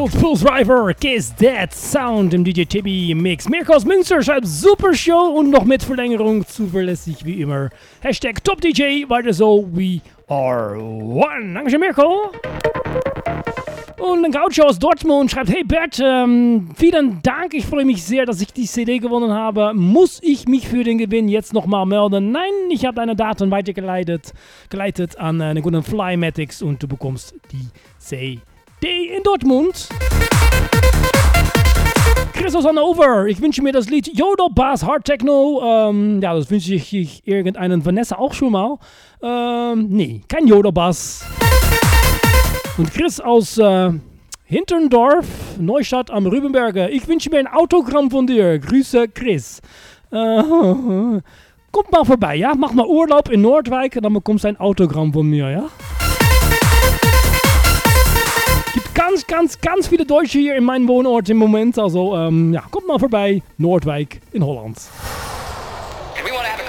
Cold Pulse Driver, Kiss That Sound im DJ Tibi Mix. Mirko aus Münster schreibt super Show und noch mit Verlängerung zuverlässig wie immer. Hashtag Top DJ, weiter so, we are one. Dankeschön, Mirko. Und ein Gaucho aus Dortmund schreibt, hey Bert, vielen Dank, ich freue mich sehr, dass ich die CD gewonnen habe. Muss ich mich für den Gewinn jetzt nochmal melden? Nein, ich habe deine Daten weitergeleitet an einen guten Flymatics und du bekommst die CD in Dortmund. Chris aus Hannover, ich wünsche mir das Lied Yodel Bass Hard Techno. Ja, das wünsche ich irgendeinen Vanessa auch schon mal. Nee, kein Yodel Bass. Und Chris aus Hinterndorf, Neustadt am Rübenberger. Ich wünsche mir ein Autogramm von dir. Grüße, Chris. Kommt mal vorbei, ja? Mach mal Urlaub in Nordwijk und dann bekommst du ein Autogramm von mir, ja? Gibt ganz viele Deutsche hier in meinem Wohnort im Moment. Also, ja, kommt mal vorbei. Nordwijk in Holland. And we want to have